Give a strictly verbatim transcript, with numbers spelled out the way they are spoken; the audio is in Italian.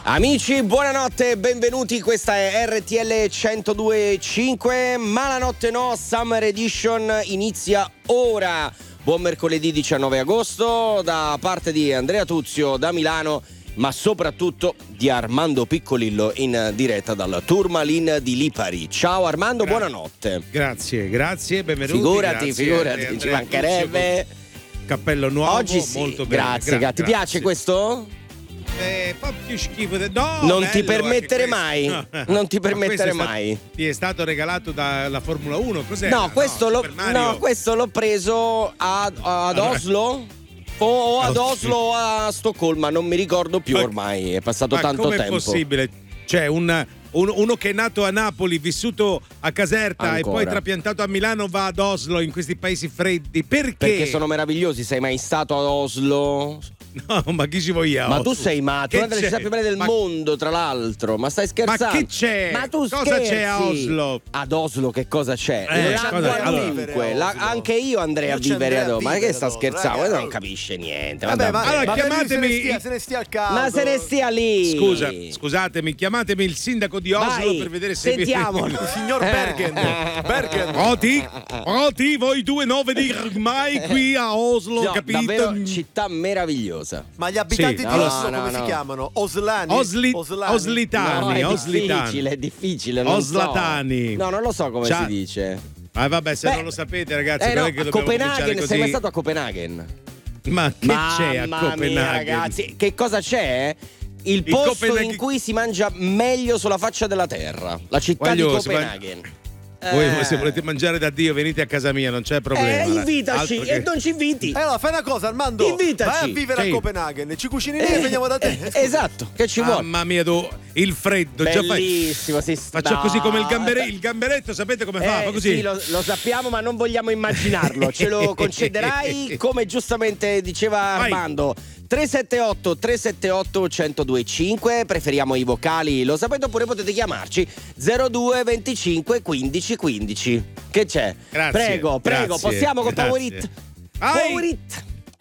Amici, buonanotte e benvenuti, questa è R T L centodue e cinque, ma la notte no, Summer Edition inizia ora. Buon mercoledì diciannove agosto da parte di Andrea Tuzio da Milano, ma soprattutto di Armando Piccolillo in diretta dal Tourmaline di Lipari. Ciao Armando, Gra- buonanotte. Grazie, grazie, benvenuti. Figurati, grazie, figurati, Andrea, ci mancherebbe. Cappello nuovo, oggi sì, molto bene. grazie, Gra- ti grazie. piace questo? Eh, fa più schifo. De- no, non bello, ti permettere questo. mai, No. non ti Ma permettere questo è stato- mai. Ti è stato regalato dalla Formula uno? Cos'è? No, questo, Super l'ho, Mario? no, questo l'ho preso ad, ad Allora- Oslo o ad Oddio. Oslo o a Stoccolma, non mi ricordo più Ma- ormai, è passato Ma tanto com'è tempo. possibile? Cioè, un, un- uno che è nato a Napoli, vissuto a Caserta Ancora. e poi trapiantato a Milano, va ad Oslo, in questi paesi freddi. Perché? Perché sono meravigliosi, sei mai stato ad Oslo? No, ma chi ci vuoi io? Ma tu sei matto, Che una delle c'è? città più belle del Ma- mondo, tra l'altro. Ma stai scherzando? Ma che c'è? Ma tu Cosa scherzi? c'è a Oslo? Ad Oslo che cosa c'è? Eh, L'acqua cosa- allora- ovunque. La- anche io andrei Io a ci vivere andrei ad a Oslo. Ma che vivere sta ad Oslo, scherzando? raga. Non capisce niente. Vabbè, Ma ma, davvero. Allora, ma per lui chiamatemi- se ne stia, se ne stia al caldo. Ma se ne stia lì. Scusa, scusatemi, chiamatemi il sindaco di Oslo Vai, per vedere se sentiamolo. Il signor Bergen. Bergen. Oti, Oti, voi due non venire mai qui a Oslo, No, capito? davvero città meravigliosa. Ma gli abitanti Sì, di no, Oslo no, come no. si chiamano? Oslani? Osli- Oslani? Oslitani. No, è Oslitani. difficile, è difficile. Non Oslatani. So. No, non lo so come Ciao. si dice. Ma vabbè, se Beh, non lo sapete, ragazzi, eh non no, è che a dobbiamo cominciare Copenaghen, così. sei mai stato a Copenaghen? Ma che c'è a Mamma Copenaghen? mia, ragazzi, che cosa c'è? Il Il posto Copenaghen- in cui si mangia meglio sulla faccia della terra, la città Voglio- di si man- Copenaghen. Voi Eh. se volete mangiare da Dio venite a casa mia, non c'è problema. Eh, invitaci Altro che- e non ci inviti. Eh, allora fai una cosa, Armando. Invitaci. Vai a vivere Sì. a Copenaghen. Ci cucini lì e veniamo da te. Eh, esatto, che ci vuole? Mamma mia, tu, il freddo. Già fai... Bellissimo, si sta. Faccio così come il, gambere... il gamberetto, sapete come fa? Eh, Fa così. Sì, lo, lo sappiamo, ma non vogliamo immaginarlo. Ce lo concederai, come giustamente diceva Vai. Armando. tre sette otto tre sette otto uno zero due cinque, preferiamo i vocali, lo sapete, oppure potete chiamarci zero due venticinque quindici quindici. Che c'è? Grazie, Prego, prego, grazie, possiamo con grazie. Power It? Vai. Power It.